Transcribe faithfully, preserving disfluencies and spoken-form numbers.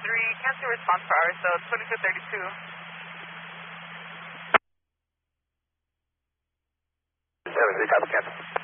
three, cancel response for R S O twenty-two thirty-two. seven three, copy, cancel.